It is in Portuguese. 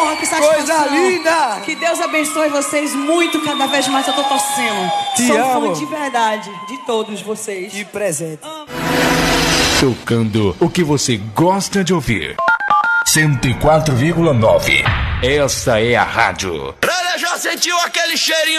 ó, que satisfação. Coisa linda! Que Deus abençoe vocês muito, cada vez mais eu tô torcendo. Te amo. Sou fã de verdade, de todos vocês. Que presente. Tocando o que você gosta de ouvir. 104,9. Essa é a rádio. Já sentiu aquele cheirinho